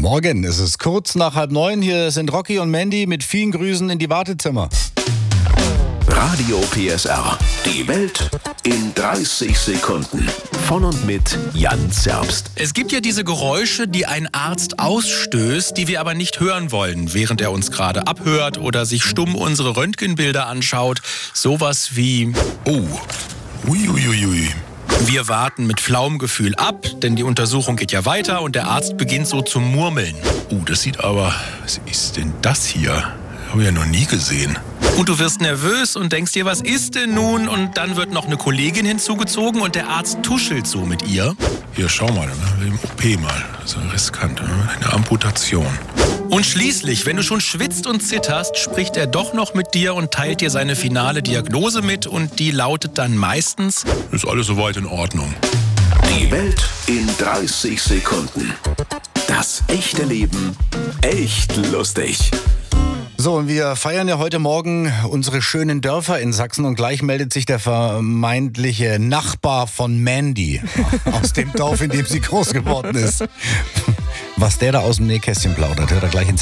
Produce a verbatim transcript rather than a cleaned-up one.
Morgen, es ist kurz nach halb neun. Hier sind Rocky und Mandy mit vielen Grüßen in die Wartezimmer. Radio P S R. Die Welt in dreißig Sekunden. Von und mit Jan Zerbst. Es gibt ja diese Geräusche, die ein Arzt ausstößt, die wir aber nicht hören wollen, während er uns gerade abhört oder sich stumm unsere Röntgenbilder anschaut. Sowas wie... Oh, uiuiui. Wir warten mit flauem Gefühl ab, denn die Untersuchung geht ja weiter und der Arzt beginnt so zu murmeln. Oh, das sieht aber... Was ist denn das hier? Habe ich ja noch nie gesehen. Und du wirst nervös und denkst dir, was ist denn nun? Und dann wird noch eine Kollegin hinzugezogen und der Arzt tuschelt so mit ihr. Hier, schau mal, im O P mal. Das ist riskant, eine Amputation. Und schließlich, wenn du schon schwitzt und zitterst, spricht er doch noch mit dir und teilt dir seine finale Diagnose mit und die lautet dann meistens: Ist alles soweit in Ordnung. Die Welt in dreißig Sekunden. Das echte Leben echt lustig. So, und wir feiern ja heute Morgen unsere schönen Dörfer in Sachsen und gleich meldet sich der vermeintliche Nachbar von Mandy aus dem Dorf, in dem sie groß geworden ist. Was der da aus dem Nähkästchen plaudert, hört er gleich in